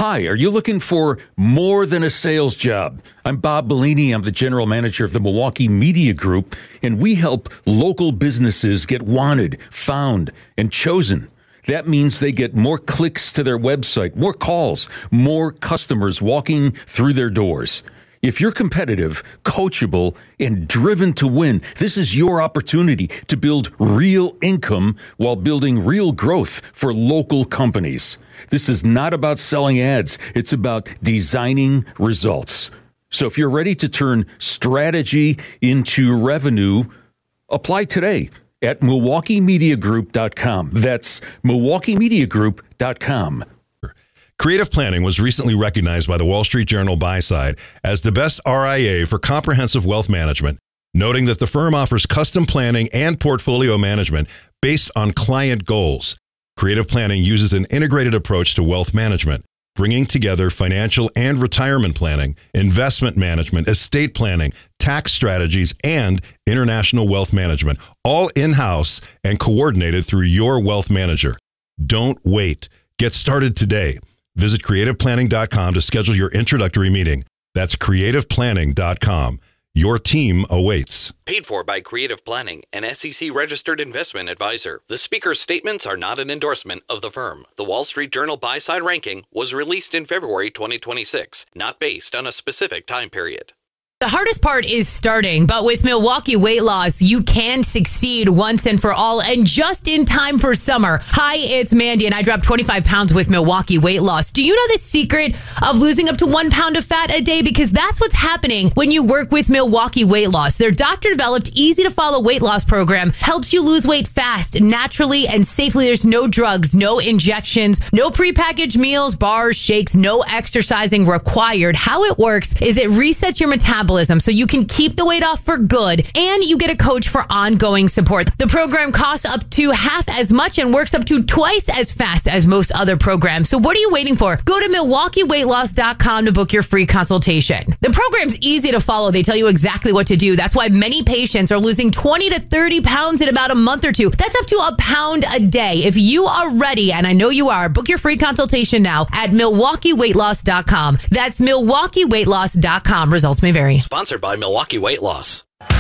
Hi, are you looking for more than a sales job? I'm Bob Bellini. I'm the general manager of the Milwaukee Media Group, and we help local businesses get wanted, found, and chosen. That means they get more clicks to their website, more calls, more customers walking through their doors. If you're competitive, coachable, and driven to win, this is your opportunity to build real income while building real growth for local companies. This is not about selling ads. It's about designing results. So if you're ready to turn strategy into revenue, apply today at MilwaukeeMediaGroup.com. That's MilwaukeeMediaGroup.com. Creative Planning was recently recognized by the Wall Street Journal Buy-Side as the best RIA for comprehensive wealth management, noting that the firm offers custom planning and portfolio management based on client goals. Creative Planning uses an integrated approach to wealth management, bringing together financial and retirement planning, investment management, estate planning, tax strategies, and international wealth management, all in-house and coordinated through your wealth manager. Don't wait. Get started today. Visit creativeplanning.com to schedule your introductory meeting. That's creativeplanning.com. Your team awaits. Paid for by Creative Planning, an SEC-registered investment advisor. The speaker's statements are not an endorsement of the firm. The Wall Street Journal Buy-Side ranking was released in February 2026, not based on a specific time period. The hardest part is starting, but with Milwaukee Weight Loss, you can succeed once and for all and just in time for summer. Hi, it's Mandy, and I dropped 25 pounds with Milwaukee Weight Loss. Do you know the secret of losing up to 1 pound of fat a day? Because that's what's happening when you work with Milwaukee Weight Loss. Their doctor-developed, easy-to-follow weight loss program helps you lose weight fast, naturally, and safely. There's no drugs, no injections, no prepackaged meals, bars, shakes, no exercising required. How it works is it resets your metabolism so you can keep the weight off for good, and you get a coach for ongoing support. The program costs up to half as much and works up to twice as fast as most other programs. So what are you waiting for? Go to MilwaukeeWeightLoss.com to book your free consultation. The program's easy to follow. They tell you exactly what to do. That's why many patients are losing 20 to 30 pounds in about a month or two. That's up to a pound a day. If you are ready, and I know you are, book your free consultation now at MilwaukeeWeightLoss.com. That's MilwaukeeWeightLoss.com. Results may vary. Sponsored by Milwaukee Weight Loss.